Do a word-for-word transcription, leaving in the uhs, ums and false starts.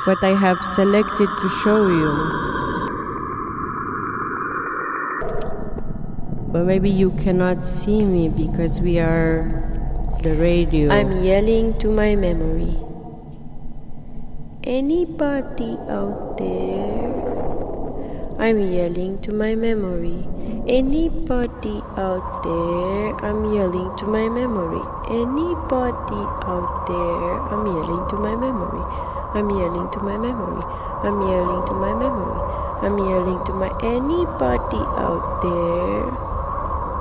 what I have selected to show you. But maybe you cannot see me because we are the radio. I'm yelling to my memory. Anybody out there? I'm yelling to my memory. Anybody out there? I'm yelling to my memory. Anybody out there? I'm yelling to my memory. I'm yelling to my memory. I'm yelling to my memory. I'm yelling to my anybody out there?